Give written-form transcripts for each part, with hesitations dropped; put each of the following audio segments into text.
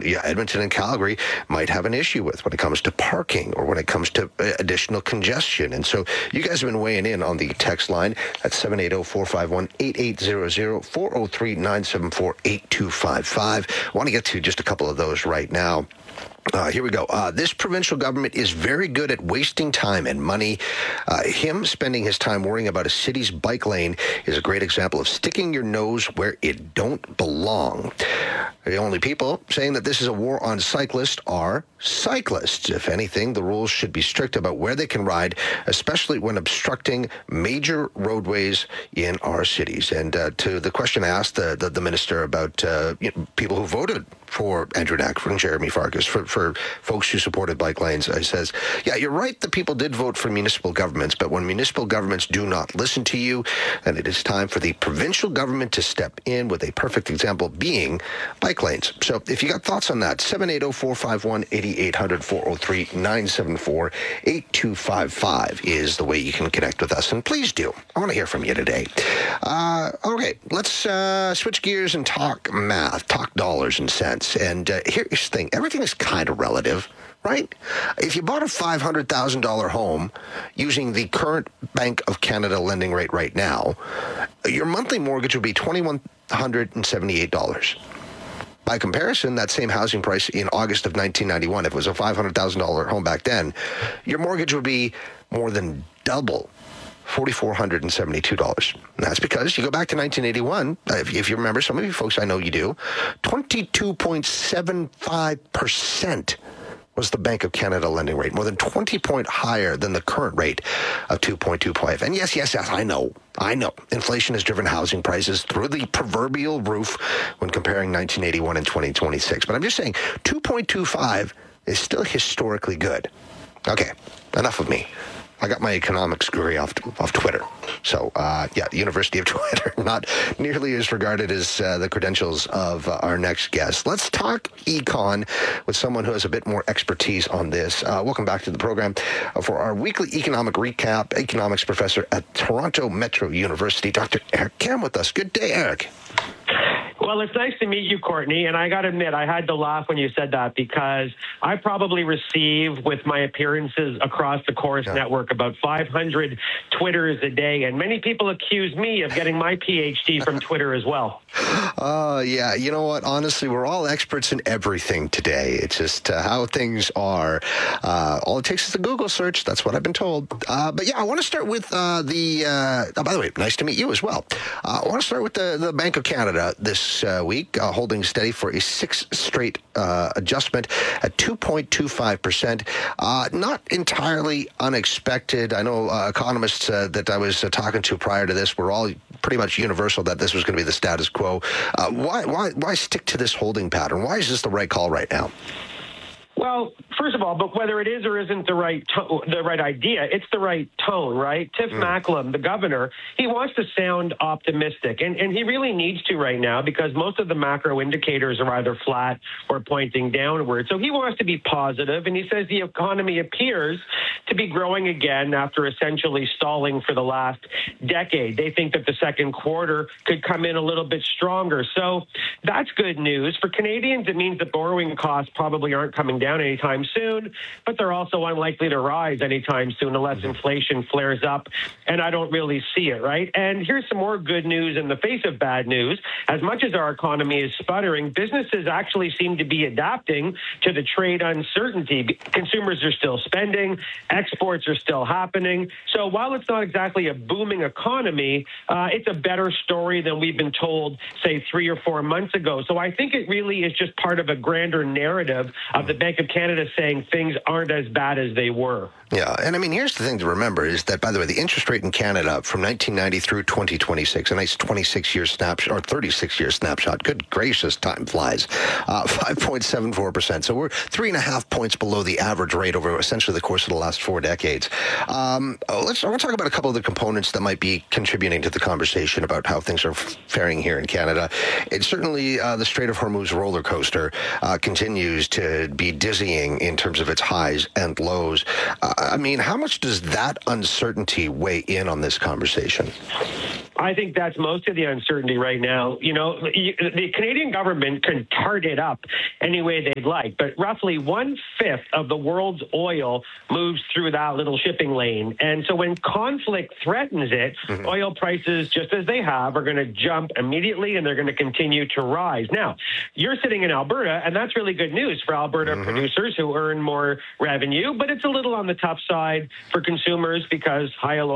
Edmonton and Calgary might have an issue with when it comes to parking or when it comes to additional congestion. And so you guys have been weighing in on the text line at 780-451-8800, 403-974-8255. I want to get to just a couple of those right now. Here we go. This provincial government is very good at wasting time and money. Him spending his time worrying about a city's bike lane is a great example of sticking your nose where it don't belong. The only people saying that this is a war on cyclists are cyclists. If anything, the rules should be strict about where they can ride, especially when obstructing major roadways in our cities. And to the question I asked the minister about people who voted for Andrew Knack and Jeremy Farkas, for folks who supported bike lanes, I says, yeah, you're right that people did vote for municipal governments, but when municipal governments do not listen to you, then it is time for the provincial government to step in, with a perfect example being bike lanes. So if you got thoughts on that, 780-451-8800, 403-974-8255 is the way you can connect with us. And please do. I want to hear from you today. Okay, let's switch gears and talk math, talk dollars and cents. And here's the thing. Everything is kind of relative, right? If you bought a $500,000 home using the current Bank of Canada lending rate right now, your monthly mortgage would be $2,178. By comparison, that same housing price in August of 1991, if it was a $500,000 home back then, your mortgage would be more than double, $4,472. And that's because you go back to 1981, if you remember, some of you folks, I know you do, 22.75% was the Bank of Canada lending rate, more than 20 points higher than the current rate of 2.25. And yes, I know. Inflation has driven housing prices through the proverbial roof when comparing 1981 and 2026. But I'm just saying, 2.25 is still historically good. Okay, enough of me. I got my economics degree off Twitter. So, the University of Twitter, not nearly as regarded as the credentials of our next guest. Let's talk econ with someone who has a bit more expertise on this. Welcome back to the program for our weekly economic recap, economics professor at Toronto Metro University, Dr. Eric Kam with us. Good day, Eric. Well, it's nice to meet you, Courtney. And I got to admit, I had to laugh when you said that, because I probably receive, with my appearances across the Chorus Network, about 500 Twitters a day. And many people accuse me of getting my PhD from Twitter as well. Yeah. You know what? Honestly, we're all experts in everything today. It's just how things are. All it takes is a Google search. That's what I've been told. But yeah, I want to start with by the way, nice to meet you as well. I want to start with the Bank of Canada this week, holding steady for a sixth straight adjustment at 2.25%. Not entirely unexpected. I know economists that I was talking to prior to this were all pretty much universal that this was going to be the status quo. Why stick to this holding pattern? Why is this the right call right now? Well, first of all, but whether it is or isn't the right idea, it's the right tone, right? Tiff Macklem, the governor, he wants to sound optimistic, and he really needs to right now, because most of the macro indicators are either flat or pointing downward. So he wants to be positive, and he says the economy appears to be growing again after essentially stalling for the last decade. They think that the second quarter could come in a little bit stronger. So that's good news. For Canadians, it means that borrowing costs probably aren't coming down anytime soon, but they're also unlikely to rise anytime soon unless inflation flares up, and I don't really see it, right? And here's some more good news in the face of bad news. As much as our economy is sputtering, businesses actually seem to be adapting to the trade uncertainty. Consumers are still spending, exports are still happening. So while it's not exactly a booming economy, it's a better story than we've been told, say, 3 or 4 months ago. So I think it really is just part of a grander narrative of the Bank of Canada saying things aren't as bad as they were. Yeah, and I mean, here's the thing to remember is that, by the way, the interest rate in Canada from 1990 through 2026, a nice 26-year snapshot, or 36-year snapshot, good gracious, time flies, 5.74%. So we're 3.5 points below the average rate over essentially the course of the last 4 decades. I want to talk about a couple of the components that might be contributing to the conversation about how things are faring here in Canada. It's certainly the Strait of Hormuz roller coaster continues to be dizzying in terms of its highs and lows. I mean, how much does that uncertainty weigh in on this conversation? I think that's most of the uncertainty right now. You know, the Canadian government can tart it up any way they'd like, but roughly 1/5 of the world's oil moves through that little shipping lane. And so when conflict threatens it, oil prices, just as they have, are going to jump immediately, and they're going to continue to rise. Now, you're sitting in Alberta, and that's really good news for Alberta producers who earn more revenue, but it's a little on the tough side for consumers because higher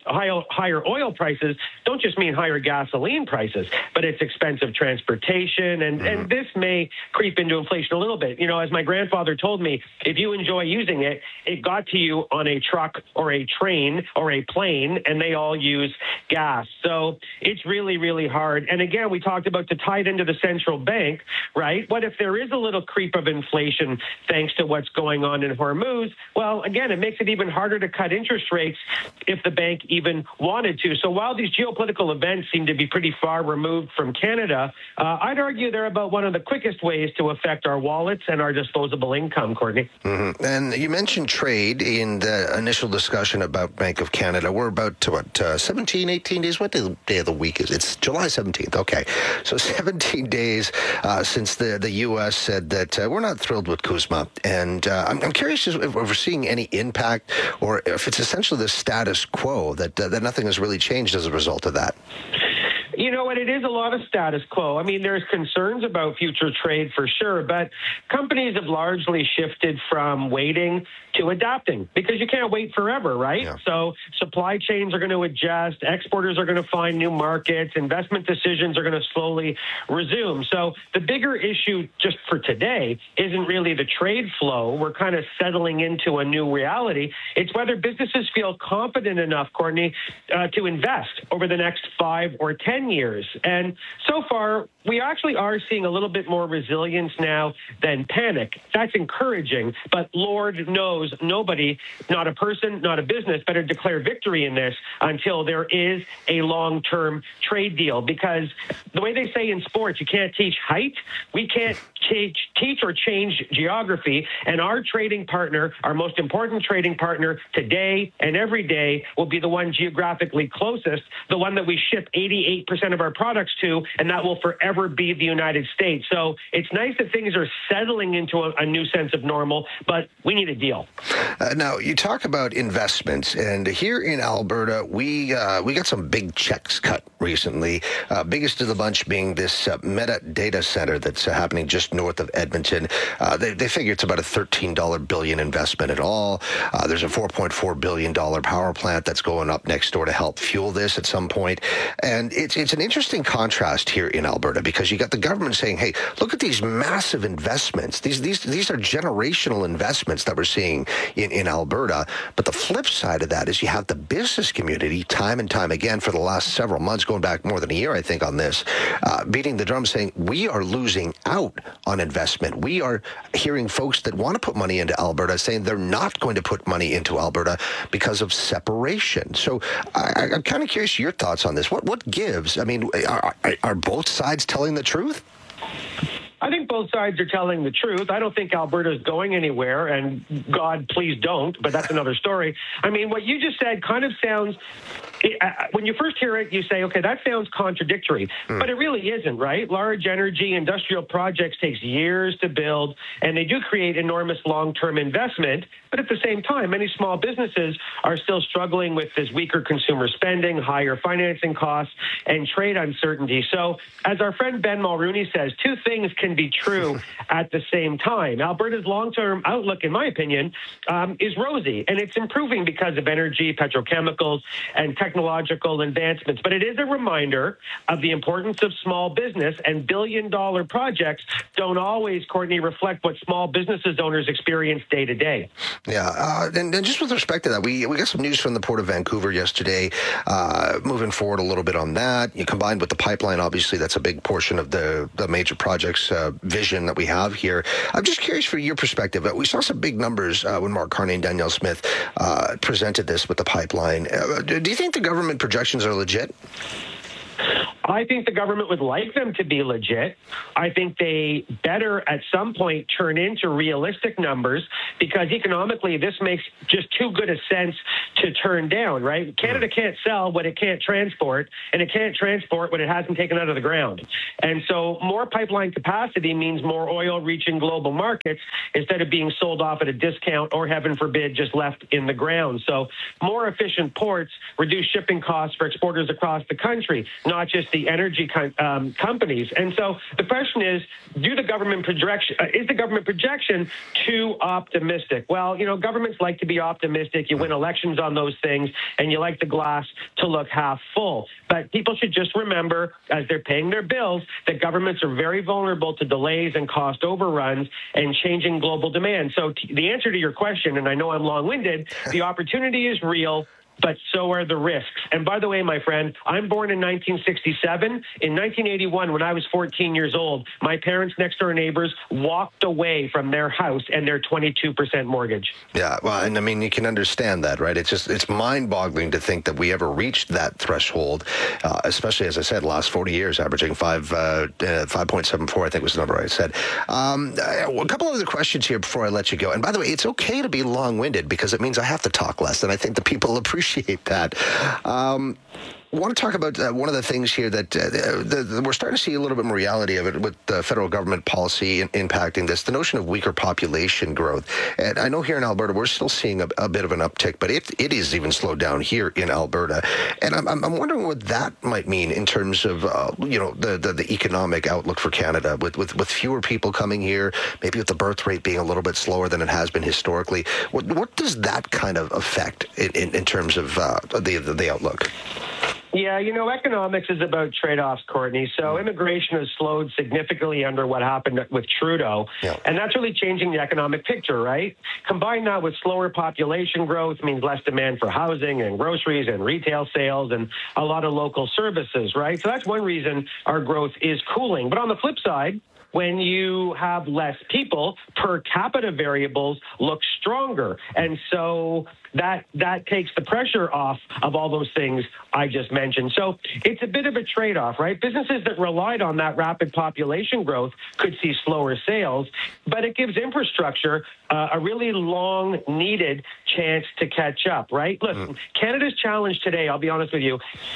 oil prices don't just mean higher gasoline prices, but it's expensive transportation, and this may creep into inflation a little bit. You know, as my grandfather told me, if you enjoy using it, it got to you on a truck or a train or a plane, and they all use gas. So it's really, really hard. And again, we talked about to tie it into the central bank, right? What if there is a little creep of inflation thanks to what's going on in Hormuz? Well, again, it makes it even harder to cut interest rates if the bank even wanted to. So while these geopolitical events seem to be pretty far removed from Canada, I'd argue they're about one of the quickest ways to affect our wallets and our disposable income, Courtney. And you mentioned trade in the initial discussion about Bank of Canada. We're about, 17, 18 days? What day of the week is it? It's July 17th. Okay. So 17 days since the U.S. said that we're not thrilled with CUSMA. And I'm curious if we're seeing any impact or if it's essentially the status quo, that nothing has really changed as a result of that. You know what? It is a lot of status quo. I mean, there's concerns about future trade for sure, but companies have largely shifted from waiting to adapting because you can't wait forever, right? Yeah. So supply chains are going to adjust, exporters are going to find new markets, investment decisions are going to slowly resume. So the bigger issue just for today isn't really the trade flow. We're kind of settling into a new reality. It's whether businesses feel confident enough, Courtney, to invest over the next 5 or 10 years. And so far, we actually are seeing a little bit more resilience now than panic. That's encouraging, but Lord knows nobody, not a person, not a business, better declare victory in this until there is a long-term trade deal. Because the way they say in sports, you can't teach height. We can't teach or change geography. And our trading partner, our most important trading partner today and every day, will be the one geographically closest, the one that we ship 88% of our products to, and that will forever be the United States. So it's nice that things are settling into a new sense of normal, but we need a deal. Now, you talk about investments, and here in Alberta, we got some big checks cut recently. Biggest of the bunch being this Meta data center that's happening just north of Edmonton. They figure it's about a $13 billion investment in all. There's a $4.4 billion power plant that's going up next door to help fuel this at some point. And it's an interesting contrast here in Alberta because you got the government saying, hey, look at these massive investments. These are generational investments that we're seeing in Alberta. But the flip side of that is you have the business community time and time again for the last several months, going back more than a year, I think, on this, beating the drum saying we are losing out on investment. We are hearing folks that want to put money into Alberta saying they're not going to put money into Alberta because of separation. So I'm kind of curious your thoughts on this. What gives? I mean, are both sides telling the truth? I think both sides are telling the truth. I don't think Alberta is going anywhere, and God, please don't, but that's another story. I mean, what you just said kind of sounds, when you first hear it, you say, okay, that sounds contradictory, but it really isn't, right? Large energy industrial projects takes years to build, and they do create enormous long-term investment, but at the same time, many small businesses are still struggling with this weaker consumer spending, higher financing costs, and trade uncertainty. So as our friend Ben Mulrooney says, two things can be true at the same time. Alberta's long-term outlook, in my opinion, is rosy, and it's improving because of energy, petrochemicals, and technological advancements. But it is a reminder of the importance of small business, and billion-dollar projects don't always, Courtney, reflect what small businesses owners experience day to day. Yeah, and just with respect to that, we got some news from the Port of Vancouver yesterday, moving forward a little bit on that. You combined with the pipeline, obviously, that's a big portion of the major projects vision that we have here. I'm just curious for your perspective. We saw some big numbers when Mark Carney and Danielle Smith presented this with the pipeline. Do you think the government projections are legit? I think the government would like them to be legit. I think they better at some point turn into realistic numbers, because economically this makes just too good a sense to turn down, right? Canada can't sell what it can't transport, and it can't transport what it hasn't taken out of the ground. And so more pipeline capacity means more oil reaching global markets instead of being sold off at a discount or, heaven forbid, just left in the ground. So more efficient ports reduce shipping costs for exporters across the country, not just the energy companies. And so the question is, is the government projection too optimistic? Well, governments like to be optimistic. You win elections on those things, and you like the glass to look half full. But people should just remember, as they're paying their bills, that governments are very vulnerable to delays and cost overruns and changing global demand. So the answer to your question, and I know I'm long-winded, the opportunity is real, but so are the risks. And by the way, my friend, I'm born in 1967. In 1981, when I was 14 years old, my parents' next-door neighbors walked away from their house and their 22% mortgage. Yeah, well, and I mean, you can understand that, right? It's mind-boggling to think that we ever reached that threshold, especially, as I said, last 40 years, averaging 5.74, I think was the number I said. A couple other questions here before I let you go. And by the way, it's okay to be long-winded, because it means I have to talk less, and I think the people appreciate that. I want to talk about one of the things here that we're starting to see a little bit more reality of it with the federal government policy impacting this, the notion of weaker population growth. And I know here in Alberta, we're still seeing a bit of an uptick, but it is even slowed down here in Alberta. And I'm wondering what that might mean in terms of, the economic outlook for Canada with fewer people coming here, maybe with the birth rate being a little bit slower than it has been historically. What does that kind of affect in terms of the outlook? Yeah, economics is about trade-offs, Courtney. So immigration has slowed significantly under what happened with Trudeau, and that's really changing the economic picture, right? Combine that with slower population growth means less demand for housing and groceries and retail sales and a lot of local services, right? So that's one reason our growth is cooling. But on the flip side, when you have less people, per capita variables look stronger. And so that takes the pressure off of all those things I just mentioned. So it's a bit of a trade-off, right? Businesses that relied on that rapid population growth could see slower sales, but it gives infrastructure a really long-needed chance to catch up, right? Listen, Canada's challenge today, I'll be honest with you,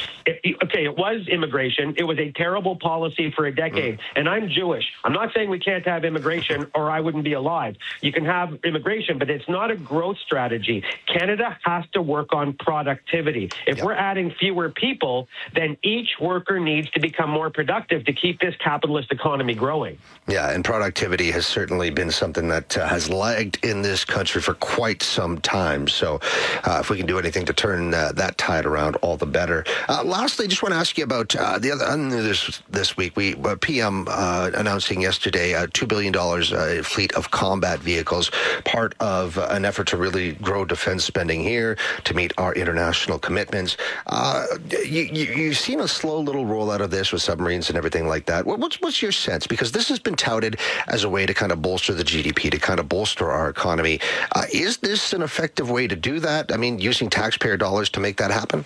it was immigration. It was a terrible policy for a decade, and I'm Jewish. I'm not saying we can't have immigration or I wouldn't be alive. You can have immigration, but it's not a growth strategy. Canada has to work on productivity. If we're adding fewer people, then each worker needs to become more productive to keep this capitalist economy growing. Yeah, and productivity has certainly been something that has lagged in this country for quite some time. So if we can do anything to turn that tide around, all the better. Lastly, I just want to ask you about the other this week. PM announcing yesterday a $2 billion fleet of combat vehicles, part of an effort to really grow defense spending here to meet our international commitments. You've seen a slow little rollout of this with submarines and everything like that. What's your sense? Because this has been touted as a way to kind of bolster the GDP, to kind of bolster our economy. Is this an effective way to do that? I mean, using taxpayer dollars to make that happen?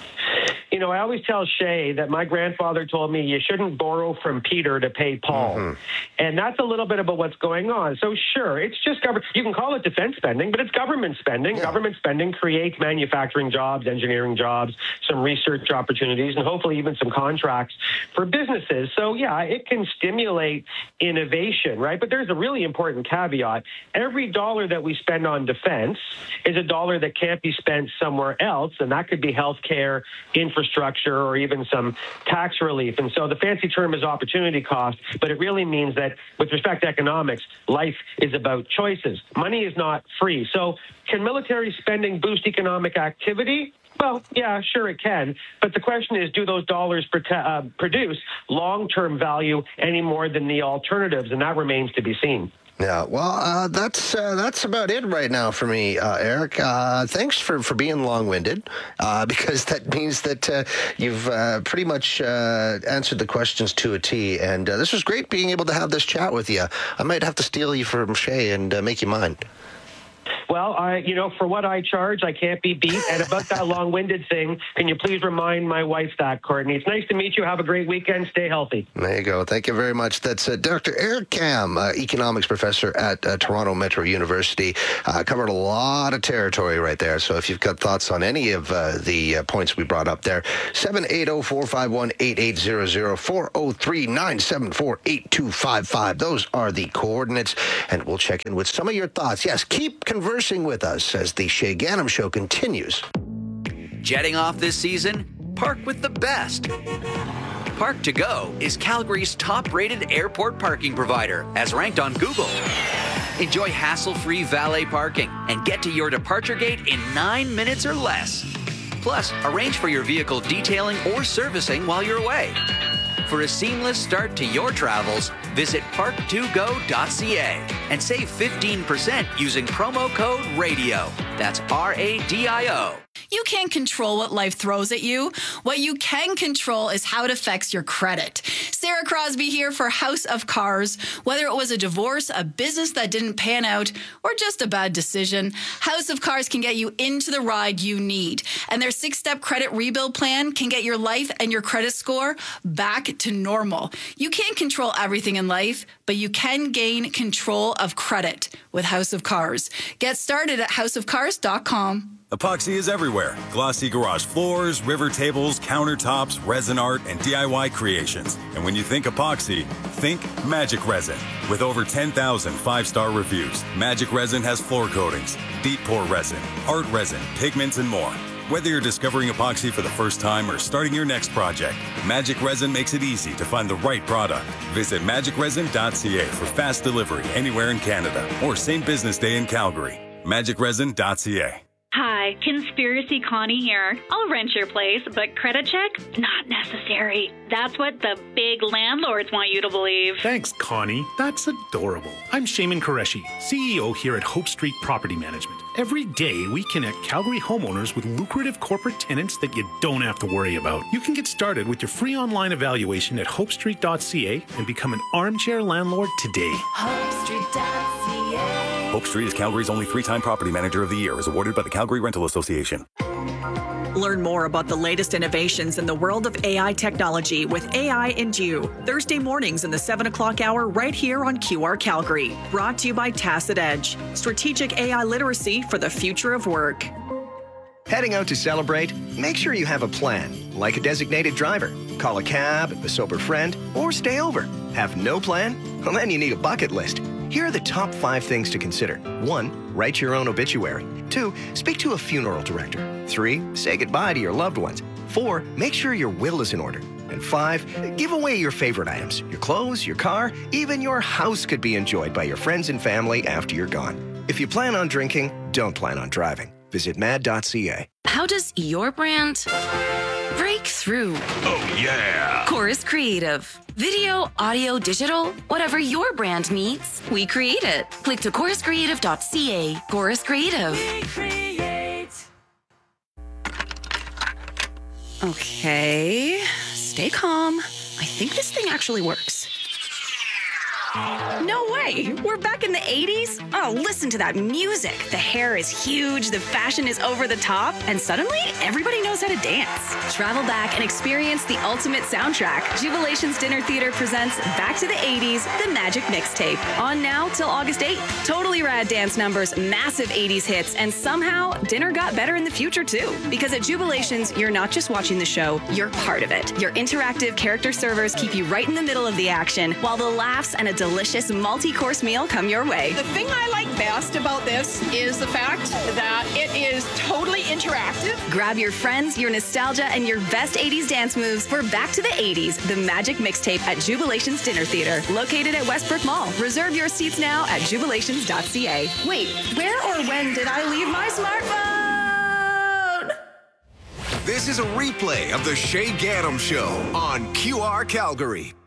I always tell Shay that my grandfather told me you shouldn't borrow from Peter to pay Paul. Mm-hmm. And that's a little bit about what's going on. So sure, it's just government. You can call it defense spending, but it's government spending. Yeah. Government spending creates manufacturing jobs, engineering jobs, some research opportunities, and hopefully even some contracts for businesses. So yeah, it can stimulate innovation, right? But there's a really important caveat. Every dollar that we spend on defense is a dollar that can't be spent somewhere else, and that could be healthcare, infrastructure, or even some tax relief. And so the fancy term is opportunity cost, but it really means that with respect to economics, life is about choices. Money is not free. So can military spending boost economic activity? Well, yeah, sure it can. But the question is, do those dollars produce long-term value any more than the alternatives? And that remains to be seen. Yeah, well, that's about it right now for me, Eric. Thanks for being long-winded, because that means that you've pretty much answered the questions to a T. And this was great being able to have this chat with you. I might have to steal you from Shay and make you mine. Well, for what I charge, I can't be beat. And about that long-winded thing, can you please remind my wife that, Courtney? It's nice to meet you. Have a great weekend. Stay healthy. There you go. Thank you very much. That's Dr. Eric Kam, economics professor at Toronto Metro University. Covered a lot of territory right there. So if you've got thoughts on any of the points we brought up there, 780-451-8800, 403-974-8255. Those are the coordinates, and we'll check in with some of your thoughts. Yes, keep conversing with us as the Shay Ganem Show continues. Jetting off this season? Park with the best. Park to Go is Calgary's top-rated airport parking provider, as ranked on Google. Enjoy hassle-free valet parking and get to your departure gate in 9 minutes or less. Plus, arrange for your vehicle detailing or servicing while you're away. For a seamless start to your travels, visit park2go.ca and save 15% using promo code RADIO. That's RADIO. You can't control what life throws at you. What you can control is how it affects your credit. Sarah Crosby here for House of Cars. Whether it was a divorce, a business that didn't pan out, or just a bad decision, House of Cars can get you into the ride you need. And their 6-step credit rebuild plan can get your life and your credit score back to normal. You can't control everything in life, but you can gain control of credit with House of Cars. Get started at houseofcars.com. Epoxy is everywhere. Glossy garage floors, river tables, countertops, resin art, and DIY creations. And when you think epoxy, think Magic Resin. With over 10,000 5-star reviews, Magic Resin has floor coatings, deep pour resin, art resin, pigments, and more. Whether you're discovering epoxy for the first time or starting your next project, Magic Resin makes it easy to find the right product. Visit magicresin.ca for fast delivery anywhere in Canada or same business day in Calgary. magicresin.ca. Hi, Conspiracy Connie here. I'll rent your place, but credit check? Not necessary. That's what the big landlords want you to believe. Thanks, Connie. That's adorable. I'm Shaiman Qureshi, CEO here at Hope Street Property Management. Every day, we connect Calgary homeowners with lucrative corporate tenants that you don't have to worry about. You can get started with your free online evaluation at hopestreet.ca and become an armchair landlord today. hopestreet.ca. Hope Street is Calgary's only 3-time Property Manager of the Year, as awarded by the Calgary Rental Association. Learn more about the latest innovations in the world of AI technology with AI and You. Thursday mornings in the 7 o'clock hour right here on QR Calgary. Brought to you by Tacit Edge. Strategic AI literacy for the future of work. Heading out to celebrate? Make sure you have a plan, like a designated driver. Call a cab, a sober friend, or stay over. Have no plan? Well, then you need a bucket list. Here are the top 5 things to consider. 1, write your own obituary. 2, speak to a funeral director. 3, say goodbye to your loved ones. 4, make sure your will is in order. And 5, give away your favorite items. Your clothes, your car, even your house could be enjoyed by your friends and family after you're gone. If you plan on drinking, don't plan on driving. Visit mad.ca. How does your brand break through? Oh, yeah! Chorus Creative. Video, audio, digital, whatever your brand needs, we create it. Click to choruscreative.ca. Chorus Creative. Okay, stay calm. I think this thing actually works. No way! We're back in the 80s? Oh, listen to that music. The hair is huge, the fashion is over the top, and suddenly everybody knows how to dance. Travel back and experience the ultimate soundtrack. Jubilation's Dinner Theater presents Back to the 80s, The Magic Mixtape. On now till August 8th. Totally rad dance numbers, massive 80s hits, and somehow dinner got better in the future too. Because at Jubilations, you're not just watching the show, you're part of it. Your interactive character servers keep you right in the middle of the action, while the laughs and a delicious multi-course meal come your way. The thing I like best about this is the fact that it is totally interactive. Grab your friends, your nostalgia, and your best 80s dance moves for Back to the 80s, The Magic Mixtape at Jubilation's Dinner Theater, located at Westbrook Mall. Reserve your seats now at jubilations.ca. Wait, where or when did I leave my smartphone? This is a replay of the Shay Ganem Show on QR Calgary.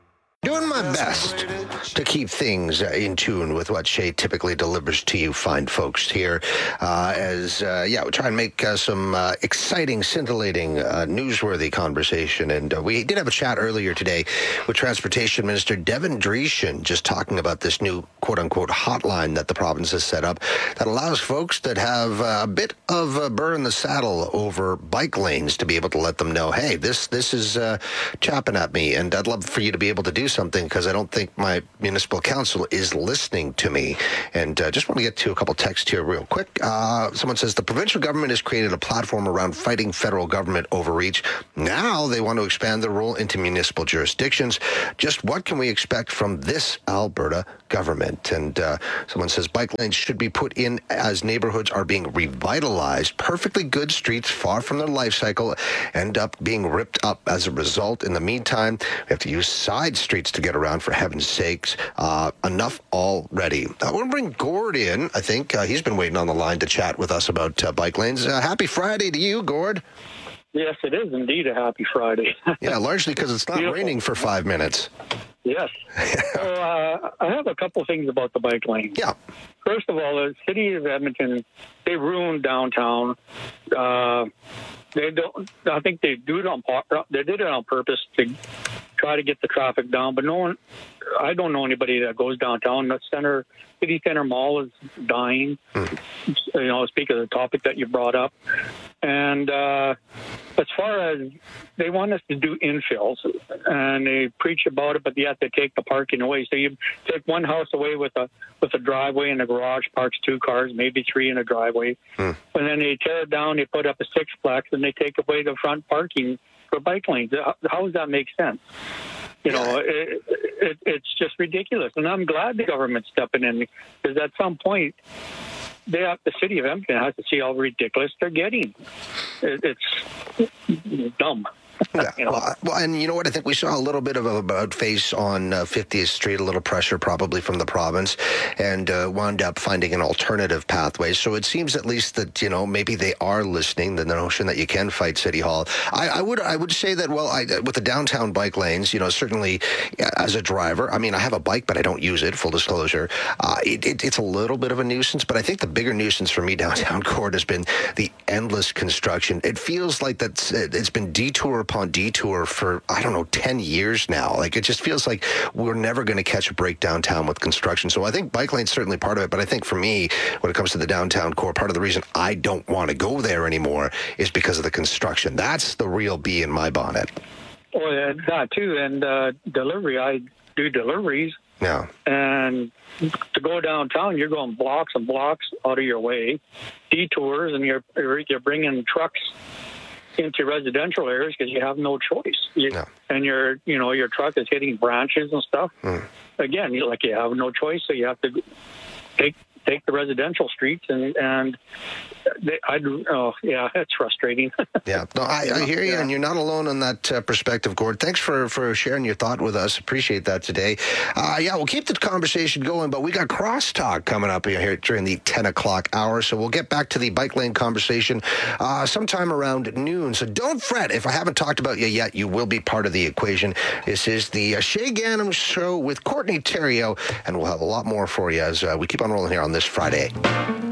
Doing my best to keep things in tune with what Shay typically delivers to you fine folks here. We try and make some exciting, scintillating, newsworthy conversation. And we did have a chat earlier today with Transportation Minister Devin Dreeshen, just talking about this new quote-unquote hotline that the province has set up that allows folks that have a bit of a burr in the saddle over bike lanes to be able to let them know, hey, this is chapping at me, and I'd love for you to be able to do something because I don't think my municipal council is listening to me. And just want to get to a couple texts here real quick. Someone says the provincial government has created a platform around fighting federal government overreach. Now they want to expand their role into municipal jurisdictions. Just what can we expect from this Alberta government? And someone says bike lanes should be put in as neighborhoods are being revitalized. Perfectly good streets far from their life cycle end up being ripped up as a result. In the meantime, we have to use side streets to get around, for heaven's sakes. Enough already. I want to bring Gord in. I think he's been waiting on the line to chat with us about bike lanes. Happy Friday to you, Gord. Yes, it is indeed a happy Friday. Yeah, largely because it's not raining for 5 minutes. Yes. So I have a couple things about the bike lane. Yeah. First of all, the city of Edmonton, they ruined downtown. They don't. I think they do it on. They did it on purpose to try to get the traffic down. But no one. I don't know anybody that goes downtown. The city center mall is dying. Speak of the topic that you brought up. And as far as they want us to do infills, and they preach about it, but yet they take the parking away. So you take one house away with a driveway and a garage, parks 2 cars, maybe 3 in a driveway, and then they tear it down. They put up a sixplex, and they take away the front parking for bike lanes. How does that make sense? It's just ridiculous. And I'm glad the government's stepping in, because at some point, the city of Edmonton has to see how ridiculous they're getting. It's dumb. Yeah. Well, and you know what? I think we saw a little bit of a about face on 50th Street, a little pressure probably from the province, and wound up finding an alternative pathway. So it seems at least that, maybe they are listening, the notion that you can fight City Hall. I would say that, with the downtown bike lanes, certainly as a driver, I mean, I have a bike, but I don't use it, full disclosure. It's a little bit of a nuisance, but I think the bigger nuisance for me downtown, Gord, has been the endless construction. It feels like it's been detour upon detour for, 10 years now. Like, it just feels like we're never going to catch a break downtown with construction. So I think bike lane's certainly part of it. But I think for me, when it comes to the downtown core, part of the reason I don't want to go there anymore is because of the construction. That's the real bee in my bonnet. Oh, yeah, that too. And delivery, I do deliveries. Yeah. And to go downtown, you're going blocks and blocks out of your way, detours, and you're bringing trucks into residential areas because you have no choice. And your truck is hitting branches and stuff. Again, you have no choice, so you have to take the residential streets, and it's frustrating. Yeah, no, I hear you, and you're not alone on that perspective, Gord. Thanks for sharing your thought with us. Appreciate that today. We'll keep the conversation going, but we got crosstalk coming up here during the 10 o'clock hour, so we'll get back to the bike lane conversation sometime around noon. So don't fret. If I haven't talked about you yet, you will be part of the equation. This is the Shay Ganem Show with Courtney Theriault, and we'll have a lot more for you as we keep on rolling here on this Friday.